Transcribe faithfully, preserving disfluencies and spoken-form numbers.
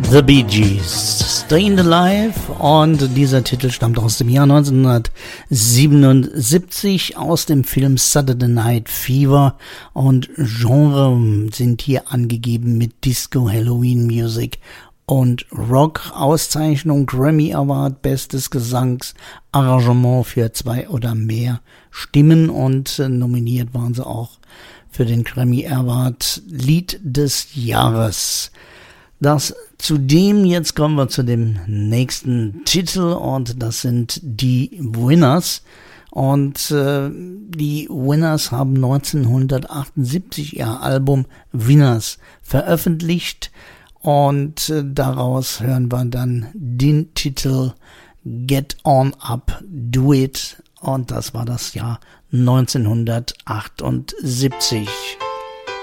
The Bee Gees, Stayin' Alive, und dieser Titel stammt aus dem Jahr neunzehnhundertsiebenundsiebzig aus dem Film Saturday Night Fever, und Genre sind hier angegeben mit Disco, Halloween Music und Rock. Auszeichnung Grammy Award, bestes Gesangsarrangement für zwei oder mehr Stimmen, und nominiert waren sie auch für den Grammy Award Lied des Jahres. Das zudem, jetzt kommen wir zu dem nächsten Titel, und das sind die Winners. Und äh, die Winners haben neunzehnhundertachtundsiebzig ihr Album Winners veröffentlicht, und äh, daraus hören wir dann den Titel Get On Up, Do It, und das war das Jahr neunzehnhundertachtundsiebzig.